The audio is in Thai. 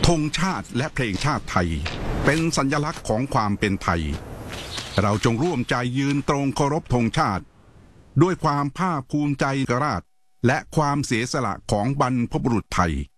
ธงชาติและเพลงชาติไทยเป็นสัญลักษณ์ของความเป็นไทยเราจงร่วมใจยืนตรงเคารพธงชาติด้วยความภาคภูมิใจกราชและความเสียสละของบรรพบุรุษไทย